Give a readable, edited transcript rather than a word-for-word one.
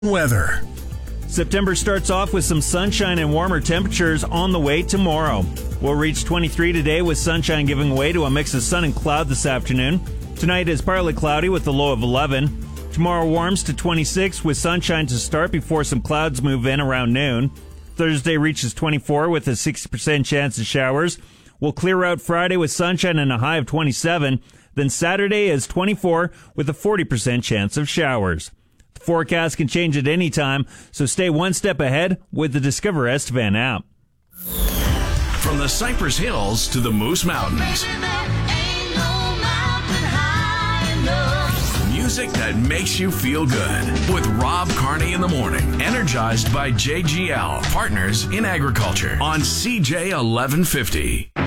Weather. September starts off with some sunshine and warmer temperatures on the way tomorrow. We'll reach 23 today with sunshine giving way to a mix of sun and cloud this afternoon. Tonight is partly cloudy with a low of 11. Tomorrow warms to 26 with sunshine to start before some clouds move in around noon. Thursday reaches 24 with a 60% chance of showers. We'll clear out Friday with sunshine and a high of 27. Then Saturday is 24 with a 40% chance of showers. The forecast can change at any time, so stay one step ahead with the Discover Estevan app. From the Cypress Hills to the Moose Mountains. Music that makes you feel good. With Rob Carney in the morning. Energized by JGL, partners in agriculture. On CJ 1150.